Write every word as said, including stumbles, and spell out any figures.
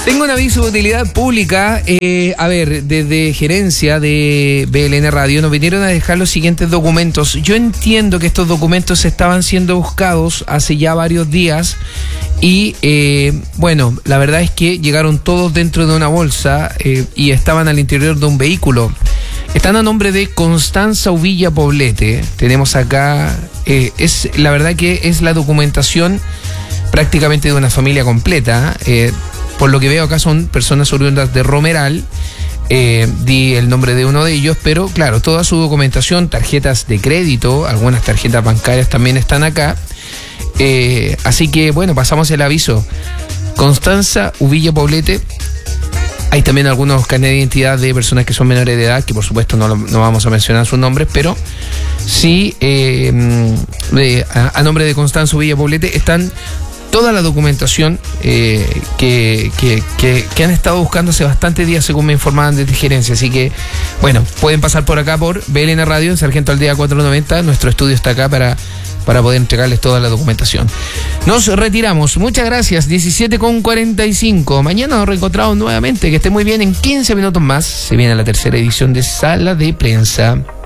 Tengo un aviso de utilidad pública. Eh, a ver, desde gerencia de B L N Radio nos vinieron a dejar los siguientes documentos. Yo entiendo que estos documentos estaban siendo buscados hace ya varios días y, eh, bueno, la verdad es que llegaron todos dentro de una bolsa eh, y estaban al interior de un vehículo. Están a nombre de Constanza Uvilla Poblete. Tenemos acá, eh, es la verdad que es la documentación prácticamente de una familia completa. Eh, por lo que veo acá son personas oriundas de Romeral. Eh, di el nombre de uno de ellos, pero claro, toda su documentación, tarjetas de crédito, algunas tarjetas bancarias también están acá. Eh, así que bueno, pasamos el aviso. Constanza Uvilla Poblete. Hay también algunos carnets de identidad de personas que son menores de edad, que por supuesto no, no vamos a mencionar sus nombres, pero sí, eh, eh, a, a nombre de Constanza Uvilla Poblete están toda la documentación eh, que, que, que, que han estado buscando hace bastantes días, según me informaban desde gerencia. Así que, bueno, pueden pasar por acá por B L N Radio, en Sargento Aldea cuatrocientos noventa. Nuestro estudio está acá para, para poder entregarles toda la documentación. Nos retiramos. Muchas gracias. diecisiete con cuarenta y cinco. Mañana nos reencontramos nuevamente. Que esté muy bien. En quince minutos más se viene la tercera edición de Sala de Prensa.